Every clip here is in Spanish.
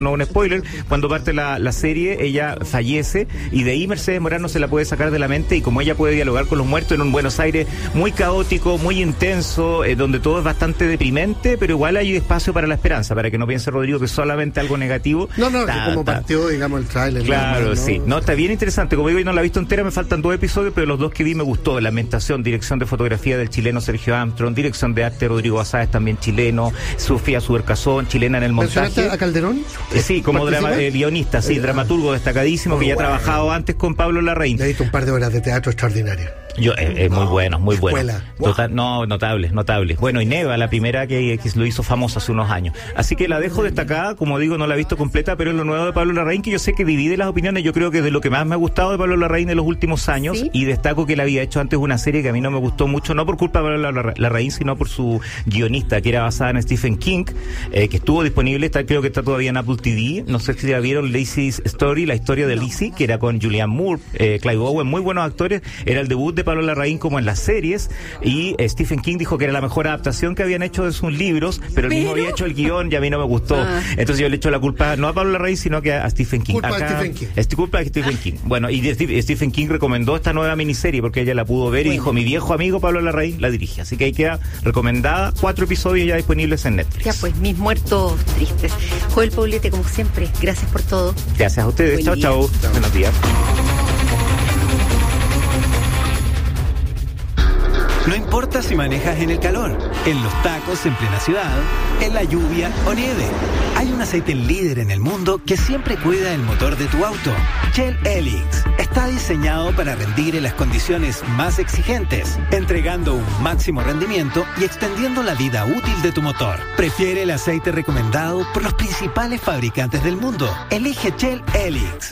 no un spoiler, cuando parte la serie, ella fallece y de ahí Mercedes Morán no se la puede sacar de la mente, y como ella puede dialogar con los muertos en un Buenos Aires muy caótico, muy intenso, donde todo es bastante deprimente, pero igual hay espacio para la esperanza, para que no piense Rodrigo que es solamente algo negativo. No, que como partió, digamos, el tráiler. Claro, ¿no? Sí. No, está bien interesante. Como digo, yo no la he visto entera, me faltan 2 episodios, pero los 2 que vi me gustó. La ambientación, dirección de fotografía del chileno Sergio Armstrong, dirección de arte Rodrigo Azáez, también chileno, Sofía Subercazón, chilena en el montaje. ¿Mencionaste a Calderón? Sí, como guionista, sí, dramaturgo destacadísimo, que ya ha trabajado antes con Pablo Larraín. Le he visto un par de horas de teatro extraordinarias. Muy bueno, muy bueno. Escuela. Notable. Bueno, y Neva, la primera que lo hizo famoso hace unos años. Así que la dejo destacada, como digo, no la he visto completa, pero es lo nuevo de Pablo Larraín, que yo sé que divide las opiniones. Yo creo que es de lo que más me ha gustado de Pablo Larraín en los últimos años, ¿sí? Y destaco que él había hecho antes una serie que a mí no me gustó mucho, no por culpa de Pablo Larraín, sino por su guionista, que era basada en Stephen King, que estuvo disponible, creo que está todavía en Apple TV. No sé si la vieron, Lizzie's Story, la historia de Lizzie, que era con Julianne Moore, Clive Owen, muy buenos actores. Era el debut de Pablo Larraín como en las series, y Stephen King dijo que era la mejor adaptación que habían hecho de sus libros, pero él mismo había hecho el guión y a mí no me gustó. Entonces yo le echo la culpa no a Pablo Larraín, sino que a Stephen King. Culpa de Stephen King. Culpa de Stephen King. Bueno, y Stephen King recomendó esta nueva miniserie porque ella la pudo ver y dijo, mi viejo amigo Pablo Larraín la dirige. Así que ahí queda recomendada, 4 episodios ya disponibles en Netflix. Ya pues, mis muertos tristes. Joel Poblete, como siempre, gracias por todo. Gracias a ustedes. Chao. Buenos días. No importa si manejas en el calor, en los tacos en plena ciudad, en la lluvia o nieve. Hay un aceite líder en el mundo que siempre cuida el motor de tu auto. Shell Helix está diseñado para rendir en las condiciones más exigentes, entregando un máximo rendimiento y extendiendo la vida útil de tu motor. Prefiere el aceite recomendado por los principales fabricantes del mundo. Elige Shell Helix.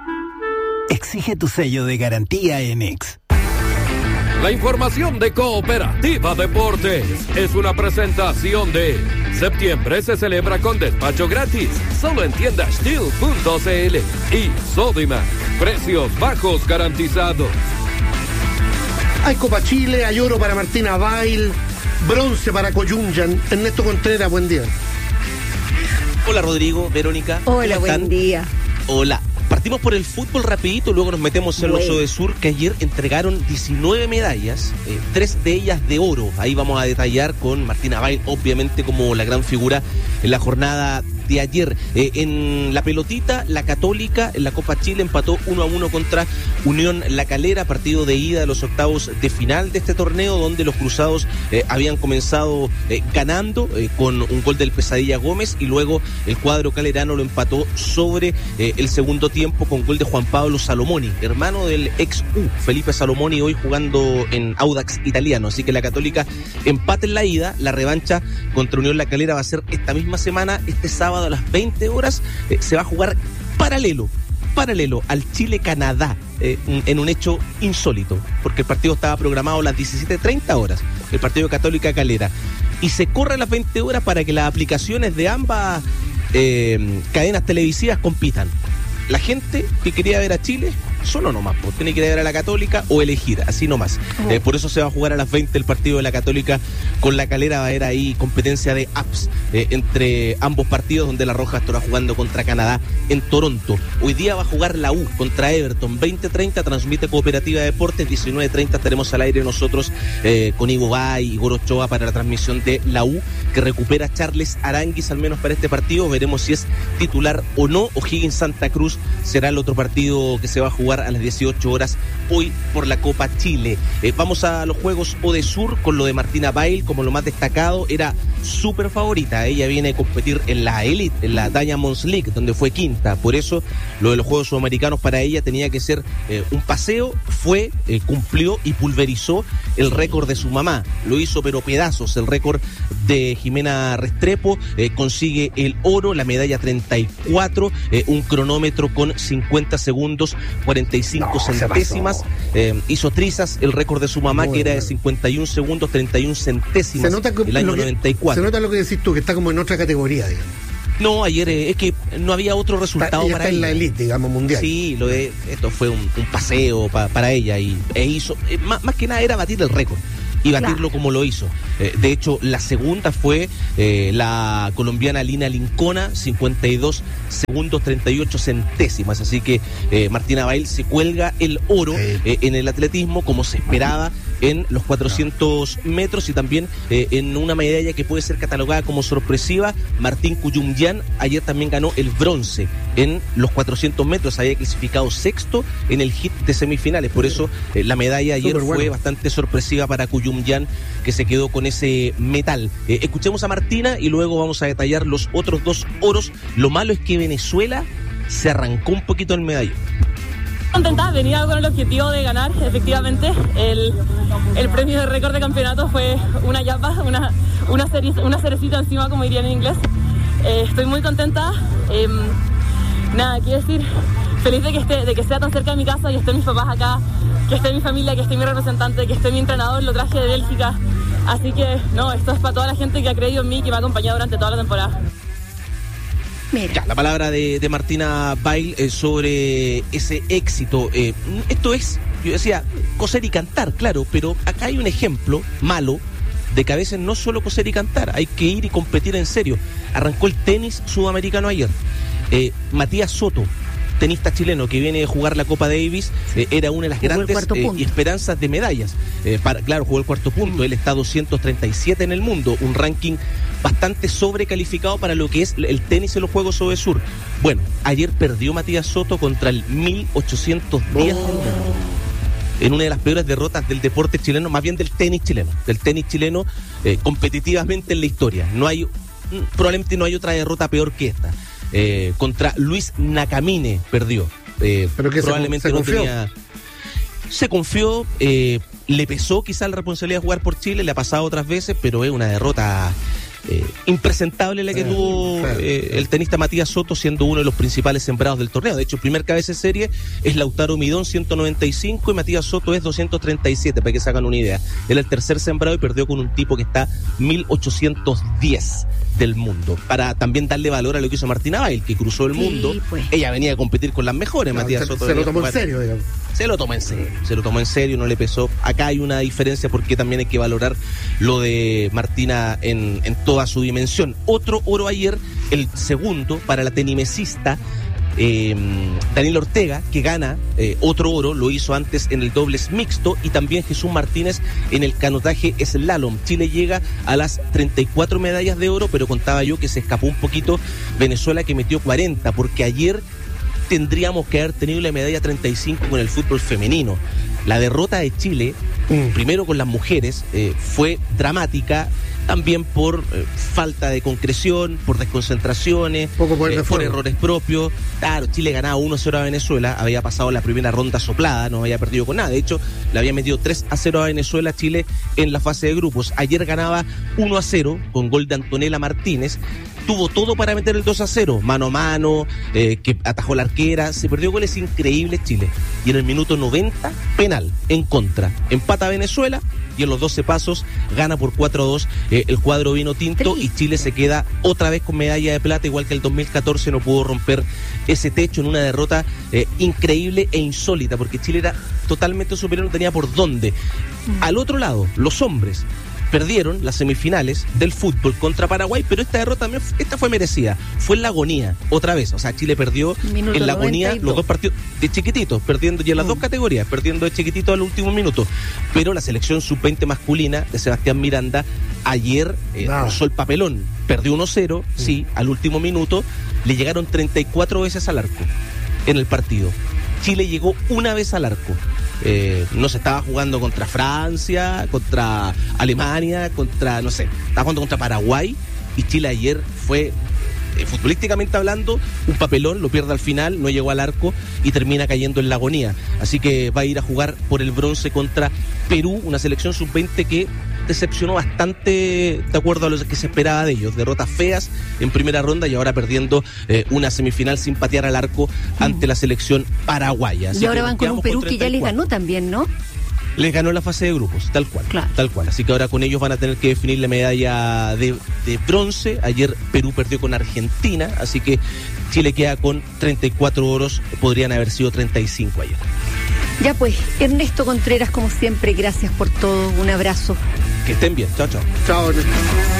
Exige tu sello de garantía ENEX. La información de Cooperativa Deportes es una presentación de septiembre se celebra con despacho gratis, solo en tiendas Steel.cl y Sodimac, precios bajos garantizados. Hay Copa Chile, hay oro para Martina Bail, bronce para Coyunyan. Ernesto Contreras, buen día. Hola Rodrigo, Verónica. Hola, buen día. Hola. Partimos por el fútbol rapidito, luego nos metemos en los Odesur, que ayer entregaron 19 medallas, 3 de ellas de oro. Ahí vamos a detallar con Martina Bail, obviamente como la gran figura en la jornada de ayer. En la pelotita, la Católica en la Copa Chile empató 1-1 contra Unión La Calera, partido de ida de los octavos de final de este torneo, donde los cruzados habían comenzado ganando con un gol del Pesadilla Gómez, y luego el cuadro calerano lo empató sobre el segundo tiempo con gol de Juan Pablo Salomoni, hermano del ex Felipe Salomoni, hoy jugando en Audax Italiano. Así que la Católica empata en la ida. La revancha contra Unión La Calera va a ser esta misma semana, este sábado a las 20 horas. Se va a jugar paralelo al Chile-Canadá, en un hecho insólito, porque el partido estaba programado a las 17:30 horas, el partido de Católica Calera, y se corre a las 20 horas para que las aplicaciones de ambas cadenas televisivas compitan. La gente que quería ver a Chile, solo nomás, pues tiene que ir a ver a la Católica o elegir, así nomás. Por eso se va a jugar a las 20 el partido de la Católica con la Calera. Va a haber ahí competencia de apps entre ambos partidos, donde la Roja estará jugando contra Canadá en Toronto. Hoy día va a jugar la U contra Everton, 20:30, transmite Cooperativa Deportes, 19:30 estaremos al aire nosotros con Ivo Bay y Igor Ochoa para la transmisión de la U, que recupera a Charles Aránguiz al menos para este partido. Veremos si es titular o no. O'Higgins Santa Cruz será el otro partido que se va a jugar a las 18 horas hoy por la Copa Chile. Vamos a los Juegos Odesur con lo de Martina Bail como lo más destacado. Era súper favorita, ella viene a competir en la Elite, en la Diamonds League, donde fue quinta. Por eso lo de los Juegos Sudamericanos para ella tenía que ser un paseo. Fue, cumplió y pulverizó el récord de su mamá. Lo hizo pero pedazos, el récord de Jimena Restrepo. Consigue el oro, la medalla 34, un cronómetro con 50 segundos 45 centésimas. Hizo trizas el récord de su mamá, que era de 51 segundos 31 centésimas el año 94. Se nota lo que decís tú, que está como en otra categoría, digamos. No, ayer es que no había otro resultado ella para está ella. En la elite, digamos, mundial. Sí, esto fue un paseo para ella, e hizo, más que nada era batir el récord. y batirlo como lo hizo. De hecho, la segunda fue la colombiana Lina Lincona, 52 segundos 38 centésimas. Así que Martina Bail se cuelga el oro en el atletismo, como se esperaba en los 400 metros, y también en una medalla que puede ser catalogada como sorpresiva. Martín Cuyumyan ayer también ganó el bronce en los 400 metros, había clasificado sexto en el hit de semifinales, por eso la medalla ayer fue bastante sorpresiva para Cuyumyan, que se quedó con ese metal. Escuchemos a Martina y luego vamos a detallar los otros 2 oros. Lo malo es que Venezuela se arrancó un poquito el medallón. Contenta, venía con el objetivo de ganar. Efectivamente, el premio de récord de campeonato fue una yapa, una cerecita encima, como dirían en inglés. Estoy muy contenta. Nada, quiero decir, feliz de que sea tan cerca de mi casa y estén mis papás acá, que esté mi familia, que esté mi representante, que esté mi entrenador, lo traje de Bélgica. Así que, no, esto es para toda la gente que ha creído en mí, que me ha acompañado durante toda la temporada. Ya, la palabra de Martina Bail sobre ese éxito. Esto es, yo decía, coser y cantar, claro, pero acá hay un ejemplo malo de que a veces no solo coser y cantar, hay que ir y competir en serio. Arrancó el tenis sudamericano ayer. Matías Soto, tenista chileno que viene de jugar la Copa Davis, era una de las grandes esperanzas de medallas. Claro, jugó el cuarto punto, él está 237 en el mundo, un ranking bastante sobrecalificado para lo que es el tenis en los Juegos Sodesur. Bueno, ayer perdió Matías Soto contra el 1810 del mundo, en una de las peores derrotas del deporte chileno, más bien del tenis chileno, competitivamente en la historia. Probablemente no hay otra derrota peor que esta. Contra Luis Nakamine perdió. Pero que probablemente se confió, le pesó quizá la responsabilidad de jugar por Chile, le ha pasado otras veces, pero es una derrota impresentable la que tuvo el tenista Matías Soto, siendo uno de los principales sembrados del torneo. De hecho, el primer cabeza de serie es Lautaro Midón, 195, y Matías Soto es 237, para que se hagan una idea. Él es el tercer sembrado y perdió con un tipo que está 1810 del mundo, para también darle valor a lo que hizo Martina Bail, que cruzó el mundo. Pues. Ella venía a competir con las mejores. Matías Soto se lo tomó en serio, digamos. Se lo tomó en serio, no le pesó. Acá hay una diferencia porque también hay que valorar lo de Martina en toda su dimensión. Otro oro ayer, el segundo para la tenimesista Daniel Ortega, que gana otro oro, lo hizo antes en el dobles mixto, y también Jesús Martínez en el canotaje slalom. Chile llega a las 34 medallas de oro, pero contaba yo que se escapó un poquito Venezuela, que metió 40, porque ayer tendríamos que haber tenido la medalla 35 con el fútbol femenino. La derrota de Chile, primero con las mujeres, fue dramática, también por falta de concreción, por desconcentraciones, por errores propios. Claro, Chile ganaba 1-0 a Venezuela, había pasado la primera ronda soplada, no había perdido con nada. De hecho, le había metido 3-0 a Venezuela Chile en la fase de grupos. Ayer ganaba 1-0 con gol de Antonella Martínez. Tuvo todo para meter el 2-0, mano a mano, que atajó la arquera. Se perdió goles increíbles Chile. Y en el minuto 90, penal en contra. Empata Venezuela y en los 12 pasos gana por 4-2 el cuadro vino tinto. Y Chile se queda otra vez con medalla de plata, igual que el 2014. No pudo romper ese techo en una derrota increíble e insólita, porque Chile era totalmente superior, no tenía por dónde. Al otro lado, los hombres perdieron las semifinales del fútbol contra Paraguay, pero esta derrota también, esta fue merecida, fue en la agonía, otra vez. O sea, Chile perdió en la agonía 92. Los dos partidos de chiquititos, perdiendo, y en las dos categorías, perdiendo de chiquitito al último minuto. Pero la selección sub-20 masculina de Sebastián Miranda ayer usó el papelón, perdió 1-0, sí, al último minuto. Le llegaron 34 veces al arco en el partido. Chile llegó una vez al arco. No se estaba jugando contra Francia, contra Alemania, estaba jugando contra Paraguay, y Chile ayer fue, futbolísticamente hablando, un papelón, lo pierde al final, no llegó al arco y termina cayendo en la agonía. Así que va a ir a jugar por el bronce contra Perú, una selección sub-20 que decepcionó bastante de acuerdo a lo que se esperaba de ellos. Derrotas feas en primera ronda y ahora perdiendo una semifinal sin patear al arco ante la selección paraguaya. Así y ahora van con un Perú que ya les ganó también, ¿no? Les ganó la fase de grupos, tal cual. Así que ahora con ellos van a tener que definir la medalla de bronce. Ayer Perú perdió con Argentina, así que Chile queda con 34 oros, podrían haber sido 35 ayer. Ya pues, Ernesto Contreras, como siempre, gracias por todo. Un abrazo. Que estén bien. Chao, chao. Chao, Ernesto.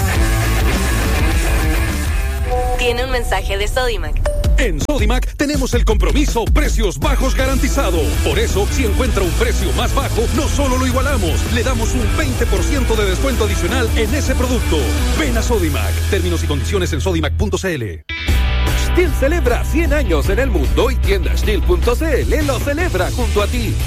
Tiene un mensaje de Sodimac. En Sodimac tenemos el compromiso precios bajos garantizado. Por eso, si encuentra un precio más bajo, no solo lo igualamos, le damos un 20% de descuento adicional en ese producto. Ven a Sodimac. Términos y condiciones en sodimac.cl. Stihl celebra 100 años en el mundo y tienda Stihl.cl lo celebra junto a ti.